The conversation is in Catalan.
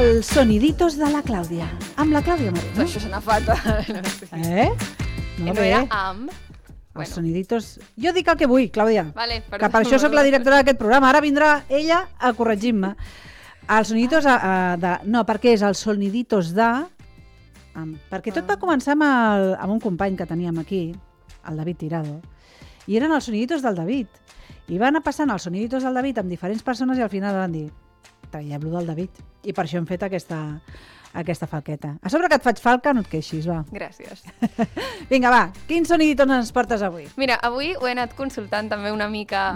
Els soniditos de la Clàudia. Amb la Clàudia Moreno. Això sona fatal. Molt No bé. era amb... Els soniditos... Jo dic el que vull, Clàudia. Vale, Que per això sóc la directora d'aquest programa. Ara vindrà ella a corregir-me. Els soniditos de... No, perquè és els soniditos de... Perquè tot va començar amb un company que teníem aquí, el David Tirado, i eren els soniditos del David. I van anar passant els soniditos del David amb diferents persones i al final van dir traiem-lo del David. I per això hem fet aquesta falqueta. A sobre que et faig falca, no et queixis, va. Gràcies. Vinga, va, quins soniditos ens portes avui? Mira, avui ho he anat consultant també una mica